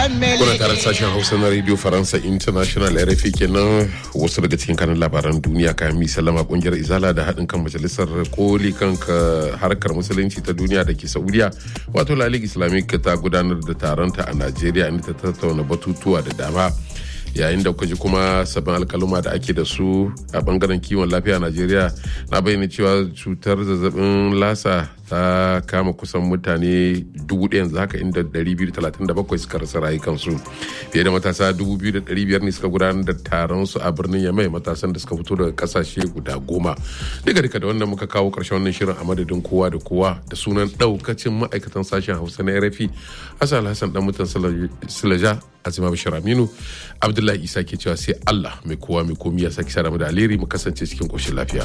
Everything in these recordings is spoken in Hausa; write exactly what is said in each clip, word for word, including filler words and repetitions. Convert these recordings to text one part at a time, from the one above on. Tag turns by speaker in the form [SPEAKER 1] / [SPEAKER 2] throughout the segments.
[SPEAKER 1] Kuna tare sashen Hausa na Radio Faransa International R F I kenan. Wasu daga cikin kanan labaran duniya kayan mi sallama kungiyar Izala da haɗin kan majalisar koli kan harkar musulunci ta duniya da ke Saudiya wato La Ligue Islamique ta gudanar da taronta a Najeriya inda ta tattauna batutuwa da dama. Yayin da kuka ji kuma sabbin alkaluma da ake da su a bangaren kiwon lafiya a Najeriya na bayyana cewa cutar zazzabin lasa ta kama kusan mutane dubu ɗaya yanzu haka inda ɗari biyu da talatin da bakwai suka rasa rayukansu. Fiye da matasa dubu biyu da ɗari biyar ne suka gudanar da taron su a birnin Yamai, matasan da suka fito daga kasashe guda goma. Duka duka da wannan muka kawo ƙarshen wannan shirin a madadin kowa da kowa da sunan ɗaukacin ma'aikatan sashen Hausa na R F I. Hassan Hassan dan mutan Silaja, Azima Bashir Aminu, Abdullahi Isa ke cewa sai Allah mai kowa mai komi ya saki sa da mu da alheri mu kasance cikin ƙoshin lafiya.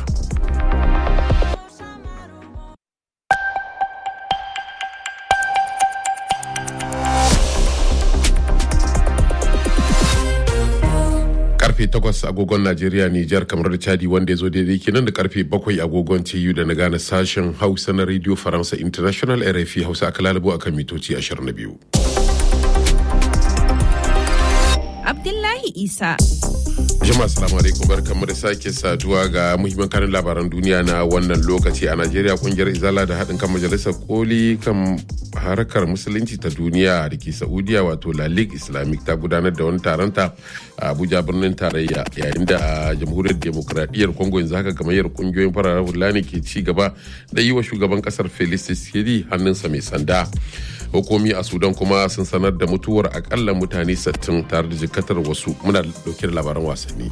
[SPEAKER 1] Karfe takwas agogon Najeriya, Nijar, kamar da Chadi wanda ya zo daidai kenan da karfe bakwai agogon T U da na gane sashen Hausa na Radio Faransa International R F I Hausa aka lalabo akan mitoci ashirin da biyu.
[SPEAKER 2] Abdullahi Isa.
[SPEAKER 1] Jama'a assalamu alaikum, barkamu da sake saduwa ga muhimman kanin labaran duniya na wannan lokaci. A Najeriya, kungiyar Izala da haɗin kan majalisar koli kan harkar musulunci ta duniya da ke Saudiya wato La Ligue Islamique ta gudanar da wani taronta a Abuja birnin tarayya, yayin da a jamhuriyar demokradiyyar Congo yanzu haka gamayyar kungiyoyin fararen hula ne ke ci gaba da yi wa shugaban kasar Felix Tshisekedi hannunsa mai sanda. Hukumi a Sudan kuma sun sanar da mutuwar akalla mutane sittin tare da jikatar wasu. Muna dauke da labaran wasanni.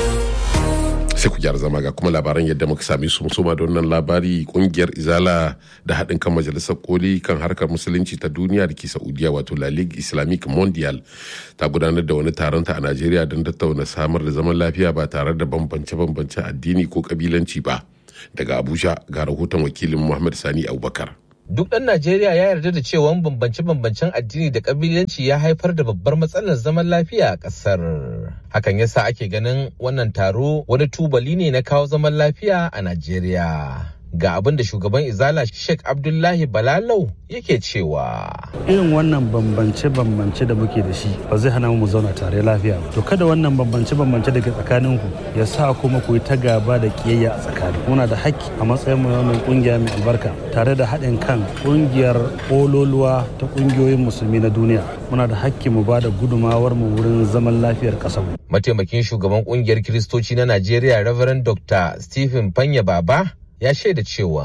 [SPEAKER 1] Sai ku gyara zama ga kuma labaran yadda muka sami su musoma da wannan labari. Kungiyar Izala da haɗin kan majalisar koli kan harkar musulunci ta duniya da ke Saudiya wato La Ligue Islamique Mondial ta gudanar da wani taron ta a Najeriya don tattauna samar da zaman lafiya ba tare da bambance-bambance addini ko kabilanci ba. Daga Abuja ga rahoton wakilin Muhammad Sani Abubakar.
[SPEAKER 3] Duk ɗan Najeriya ya yarda da cewa bambance-bambancen addini da ƙabilanci ya haifar da babbar matsalar zaman lafiya a ƙasar. Hakan yasa ake ganin wannan taro wani tubali ne na kawo zaman lafiya a Najeriya. Ga abin da shugaban Izala Sheikh Abdullahi Balalau yake cewa.
[SPEAKER 4] Irin wannan bambance-bambance da muke da shi ba zai hana mu zauna tare lafiya ba. To kada wannan bambance-bambance da ke tsakaninku ya sa kuma ku yi ta gaba da kiyayya a tsakani. Muna da haƙƙi a matsayin mu na kungiya mai albarka tare da haɗin kan kungiyar ololuwa ta kungiyoyin musulmi na duniya. Muna da haƙƙi mu ba da gudumawar mu wurin zaman lafiyar ƙasar mu.
[SPEAKER 3] Mataimakin shugaban kungiyar Kiristoci na Najeriya Reverend Doctor Stephen Panya Baba ya shaida cewa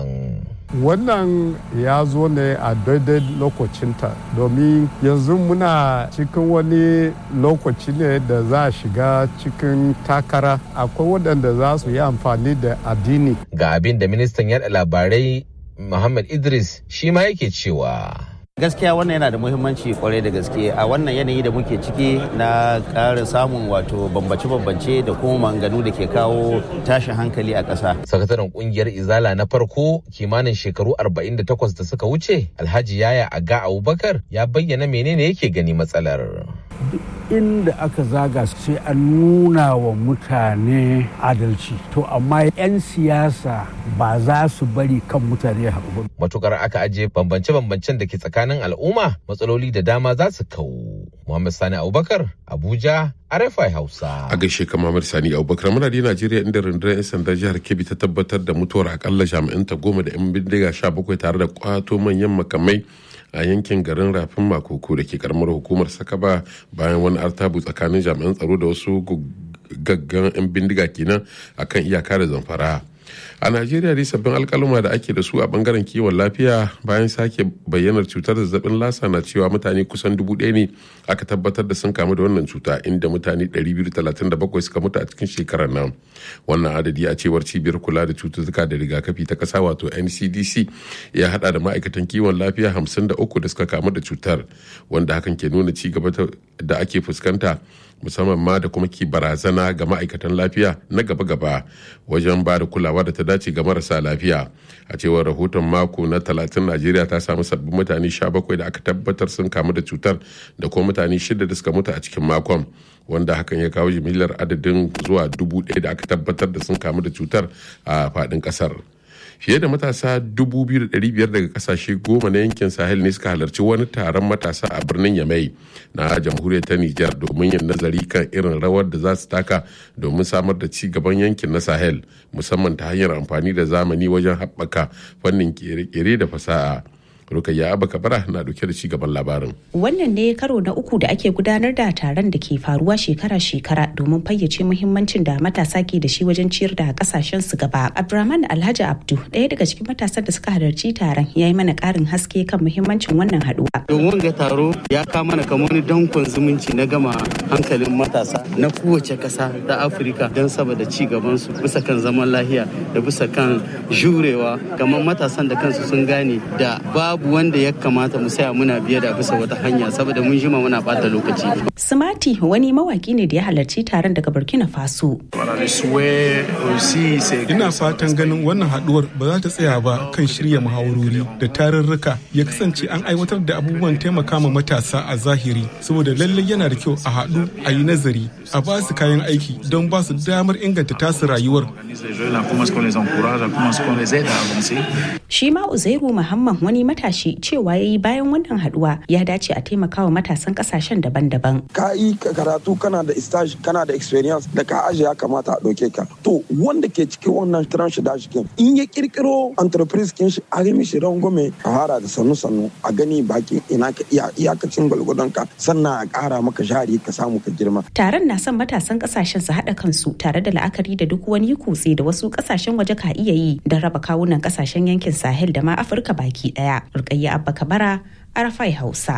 [SPEAKER 5] wannan ya zo ne a daidai lokacinta domin yanzu muna cikin wani lokaci ne da za a shiga cikin takara. Akwai waɗanda za su yi amfani da addini. Ga abin da ministan yaɗa labarai Muhammad Idris shi ma yake cewa.
[SPEAKER 6] Gaskiya wannan yana da muhimmanci kwarai da gaske a wannan yanayi da muke ciki na ƙara samun wato bambance-bambance da kuma manganu da ke kawo tashin hankali a ƙasa.
[SPEAKER 3] Sakataren ƙungiyar Izala na farko kimanin shekaru arba'in da takwas da suka wuce, Alhaji Yaya Aga Abubakar ya bayyana menene yake gani matsalar.
[SPEAKER 7] Inda aka zaga sai an nuna wa mutane adalci, to amma 'yan siyasa ba za su bari kan mutane haɗu.
[SPEAKER 3] Matukar aka ajiye bambance-bambancen da ke tsakanin al'umma, matsaloli da dama za su kawo. Muhammad Sani Abubakar, Abuja, R F I Hausa.
[SPEAKER 1] A gaishe ka Muhammad Sani Abubakar. Muna da Najeriya inda rundunar 'yan sanda jihar Kebbi ta tabbatar da mutuwar akalla jami'anta goma da 'yan bindiga sha bakwai tare da kwato manyan makamai a yankin garin Rafin Makoko da ke karamar hukumar Sakaba bayan wani artabu tsakanin jami'an tsaro da wasu gaggan 'yan bindiga kenan akan iyaka da Zamfara. A Najeriya dai sabbin alkaluma da ake da su a bangaren kiwon lafiya bayan sake bayyanar cutar zazzabin lasa na cewa mutane kusan dubu ɗaya ne aka tabbatar da sun kamu da wannan cuta, inda mutane ɗari biyu da talatin da bakwai suka mutu a cikin shekarar nan. Wannan adadi a cewar cibiyar kula da cututtuka da rigakafi ta ƙasa wato N C D C ya hada da ma'aikatan kiwon lafiya hamsin da uku da suka kamu da cutar, wanda hakan ke nuna ci gaba da ake fuskanta musamman ma da kuma ke barazana ga ma'aikatan lafiya na gaba-gaba wajen ba da kulawa da ta dace ga marasa lafiya. A cewar rahoton mako na talatin, Najeriya ta samu sabbin mutane sha bakwai da aka tabbatar sun kamu da cutar da kuma mutane shida da suka mutu a cikin makon, wanda hakan ya kawo jimillar adadin zuwa dubu ɗaya da aka tabbatar da sun kamu da cutar a faɗin ƙasar. Fiye da matasa dubu biyu da ɗari biyar daga kasashe goma na yankin Sahel ne suka halarci wani taron matasa a birnin Yamai na jamhuriyar ta Nijar domin yin nazari kan irin rawar da za su taka domin samar da ci gaban yankin na Sahel, musamman ta hanyar amfani da zamani wajen haɓaka fannin kere-kere da fasaha. Rukayya Abba Kabara na dauke da cigaban labarin.
[SPEAKER 8] Wannan ne karo na uku da ake gudanar da taron da ke faruwa shekara-shekara domin fayyace muhimmancin da matasa ke da shi wajen ciyar da kasashen su gaba. Abdurrahman Alhaji Abdu, ɗaya daga cikin matasan da suka halarci taron, ya yi mana ƙarin haske kan muhimmancin wannan haɗuwa.
[SPEAKER 9] Domin ga taro ya kama mana kamar wani dankon zumunci na gama hankalin matasa na kowace ƙasa ta Afirka don saboda ci gaban su bisa kan zaman lafiya da bisa kan jurewa, kamar matasan da kansu sun gane da babu wanda ya kamata mu saya muna biye da bisa wata hanya saboda mun jima muna bata lokaci.
[SPEAKER 8] Sumati wani mawaki ne da ya halarci taron daga Burkina Faso.
[SPEAKER 10] Ina fatan ganin wannan haduwar ba za ta tsaya ba kan shirya muhawarori da tarurruka, ya kasance an aiwatar da abubuwan taimaka ma matasa a zahiri, saboda lallai yana da kyau a haɗu a yi nazari, a ba su kayan aiki don ba su damar inganta tasu rayuwar.
[SPEAKER 8] Shi ma Uzairu Muhammad wani matashi cewa yayi bayan wannan haduwa ya dace a taimakawa matasan kasashen daban-daban.
[SPEAKER 11] Ka yi karatu, kana da stage, kana da experience, da ka aje ya kamata a ɗauke ka. To wanda ke cikin wannan tranche d'âge kin in ya kirkiro entreprise kin shi a yi mishi rangwame, a fara da sannu-sannu a gani baki ina ka iya iyakacin gwalgwadon ka, sannan a ƙara maka jari ka samu ka girma.
[SPEAKER 8] Taron na son matasan kasashen su haɗa kansu tare da la'akari da duk wani kutse da wasu kasashen waje ka iya yi don raba kawunan kasashen yankin Sahel da ma Afirka baki ɗaya. Rukayya Abba Kabara, Arafai Hausa.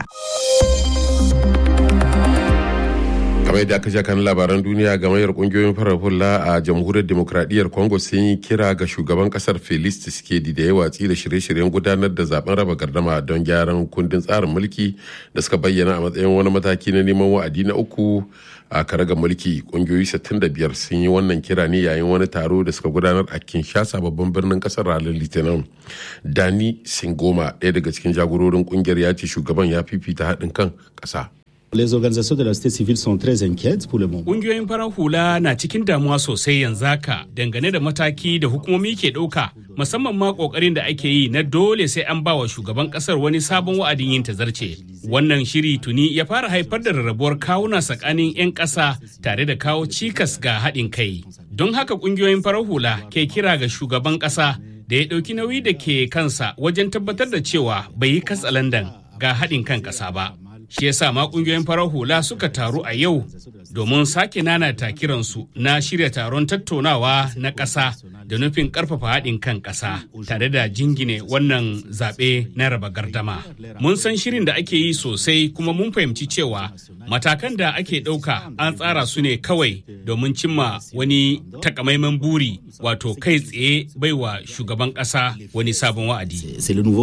[SPEAKER 1] Kamar yadda aka kan labaran duniya, gamayyar kungiyoyin farar hula a jamhuriyar demokradiyyar Congo sun yi kira ga shugaban kasar Felix Tshisekedi da ya watsi da shirye-shiryen gudanar da zaben raba gardama don gyaran kundin tsarin mulki da suka bayyana a matsayin wani mataki na neman wa'adi na uku a karagar mulki. Kungiyoyi sittin da biyar sun yi wannan kira ne yayin wani taro da suka gudanar a Kinshasa, babban birnin kasar, ranar Litinin. Dani Singoma, ɗaya daga cikin jagororin kungiyar, ya ce shugaban ya fifita haɗin kan ƙasa.
[SPEAKER 12] Les organisations de la société civile sont très inquiètes pour le moment.
[SPEAKER 13] Ƙungiyoyin farar hula na cikin damuwa sosai yanzu haka dangane da mataki da hukumomi ke ɗauka, musamman ma ƙoƙarin da ake yi na dole sai an bawa shugaban ƙasar wani sabon wa'adin yin tazarce. Wannan shiri tuni ya fara haifar da rarrabuwar kawuna tsakanin 'yan ƙasa tare da kawo cikas ga haɗin kai. Don haka ƙungiyoyin farar hula ke kira ga shugaban ƙasa da ya ɗauki nauyi da ke kansa wajen tabbatar da cewa bai yi katsalandan ga haɗin kan ƙasa ba. Shi yasa ma kungiyoyin farar hula suka taru a yau domin sake nanata kiransu na shirya taron tattaunawa na ƙasa da nufin ƙarfafa haɗin kan ƙasa tare da jingine wannan zaɓe na raba gardama. Mun san shirin da ake yi sosai, kuma mun fahimci cewa matakan da ake ɗauka an tsara su ne kawai domin cimma wani takamaiman buri, wato kai tsaye baiwa shugaban ƙasa wani sabon wa'adi.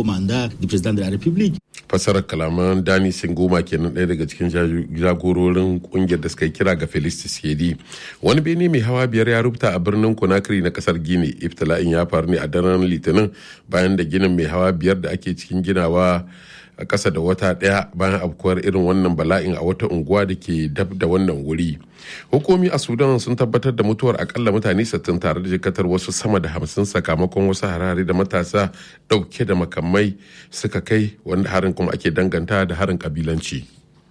[SPEAKER 1] Fasarar kalaman Dani Singoma kenan, ɗaya daga cikin jagororin kungiyar da suka yi kira ga Felix Tshisekedi. Wani bene mai hawa biyar ya rubuta a birnin Conakry na kasar Gini. Iftila'in ya faru ne a daren Litinin bayan da ginin mai hawa biyar da ake cikin ginawa a ƙasa da wata ɗaya bayan afkuwar irin wannan bala'in a wata unguwa da ke dab da wannan wuri. Hukumi a Sudan sun tabbatar da mutuwar akalla mutane sittin tare da jikatar wasu sama da hamsin sakamakon wasu harare da matasa ɗauke da makamai suka kai, wanda harin kuma ake danganta da harin kabilanci.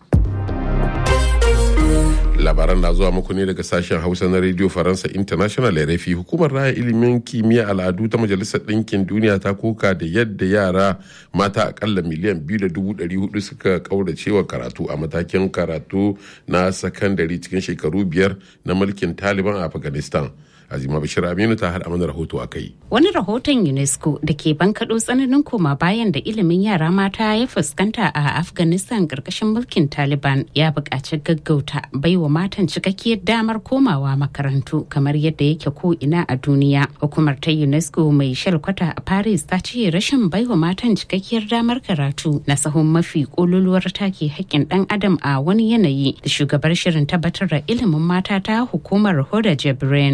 [SPEAKER 1] Labaran na zuwa muku ne daga sashen Hausa na Radio Faransa International R F I. Hukumar raya ilimin kimiyya al'adu ta Majalisar Ɗinkin Duniya ta koka da yadda yara mata akalla miliyan biyu da dubu ɗari hudu suka kauracewa karatu a matakin karatu na sakandare cikin shekaru biyar na mulkin Taliban a Afghanistan. Azima Bashir Aminu ta haɗa mana rahoto a kai.
[SPEAKER 14] Wani rahoton UNESCO da ke bankaɗo tsananin koma bayan da ilimin yara mata ya fuskanta a Afghanistan ƙarƙashin mulkin Taliban ya buƙaci gaggauta baiwa matan cikakkiyar damar komawa makarantu kamar yadda yake ko ina a duniya. Hukumar ta UNESCO mai shalkwata a Paris ta ce rashin baiwa matan cikakkiyar damar karatu na sahun mafi ƙololuwar take haƙƙin ɗan adam a wani yanayi da shugabar shirin tabbatar da ilimin mata ta hukumar Hoda Jibrin ke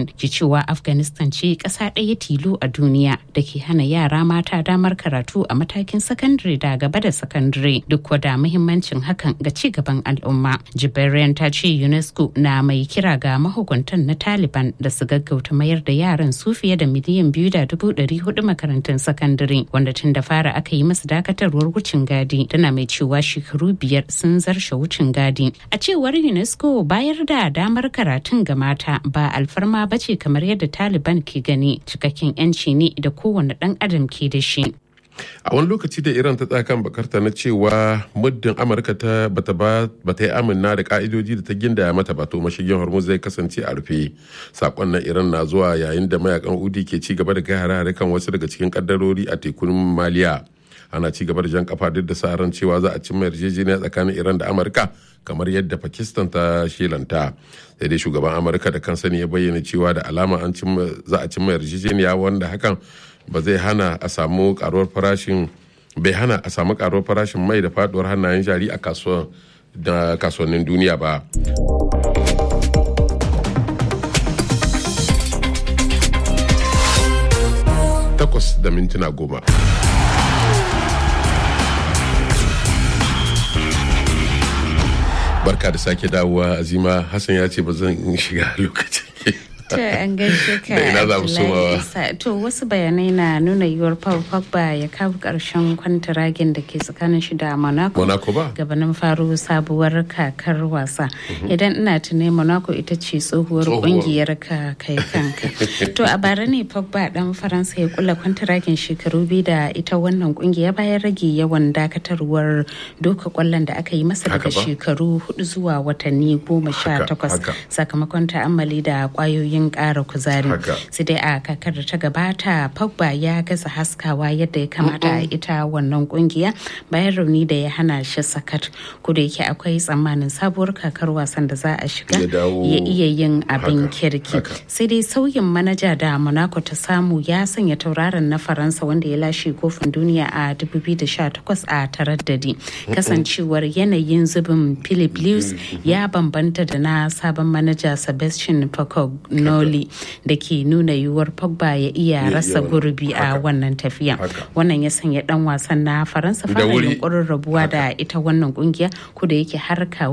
[SPEAKER 14] cewa Afghanistan ce ƙasa ɗaya tilo a duniya da ke hana yara mata damar karatu a matakin sakandare da gaba da sakandare duk wada muhimmancin hakan ga ci gaban al'umma. Jibarian ta ce UNESCO na mai kira ga mahukuntan na Taliban da su gaggauta mayar da yaran su fiye da miliyan biyu da dubu ɗari hudu makarantun sakandare wanda tun da fara aka yi masa dakatarwar wucin gadi, tana mai cewa shekaru biyar sun zarshe wucin gadi. A cewar UNESCO bayar da damar karatun ga mata ba alfarma bace kamar yadda Taliban ke gani, cikakken 'yanci ne da kowane ɗan adam ke da shi.
[SPEAKER 1] A wani lokaci da Iran ta tsakan bakarta na cewa muddin Amurka ta bata ba bata yi amina da ka'idoji da ta gindaya mata ba to mashigin Hormuz zai kasance a rufe. Sakon na Iran na zuwa yayin da mayakan Houthi ke ci gaba da kai hare-hare kan wasu daga cikin kaddarori a tekun Maliya. Ana ci gaba da jan kafa duk da sa ran cewa za a cimma yarjejeniya tsakanin Iran da Amurka kamar yadda Pakistan ta shelanta. Sai dai shugaban Amurka da kansa ne ya bayyana cewa da alama an cimma za a cimma yarjejeniya wanda hakan ba zai hana a samu karuwar farashin bai hana a samu karuwar farashin mai da faduwar hannayen jari a kasuwannin duniya ba. Takwas da mintuna goma. Barka da sake dawowa. Azima Hassan ya ce ba zan shiga lokacin
[SPEAKER 14] To an gaishe ka.
[SPEAKER 1] Da ina za mu somawa.
[SPEAKER 14] To wasu bayanai na nuna yiwuwar Paul Pogba ya kawo ƙarshen kwantaragin da ke tsakanin shi da Monaco.
[SPEAKER 1] Monaco ba?
[SPEAKER 14] Gabanin faru sabuwar kakar wasa. Idan ina tunai Monaco ita ce tsohuwar kungiyar ka kai kanka. To a bara ne Pogba dan Faransa ya kula kwantaragin shekaru biyu da ita wannan kungiya bayan rage yawan dakatarwar doka kwallon da aka yi masa daga shekaru hudu zuwa watanni goma sha takwas sakamakon ta'ammali da kwayoyin ƙara kuzari. Sai dai a kakar da ta gabata Pogba ya gaza haskawa yadda ya kamata a ita wannan kungiya bayan rauni da ya hana shi sakat. Ko da yake akwai tsammanin sabuwar kakar wasan da za a shiga ya iya yin abin kirki. Sai dai sauyin manaja da Monaco ta samu ya sanya tauraron na Faransa wanda ya lashe kofin duniya a dubu biyu da sha takwas a taraddadi. Kasancewar yanayin zubin Philip Lewis ya bambanta da na sabon manaja Sebastian Pocognoli da ke nuna yiwuwar Pogba ya iya rasa gurbi a wannan tafiya. Wannan ya sanya dan wasan na Faransa fara yunkurin rabuwa da ita wannan kungiya ko da yake har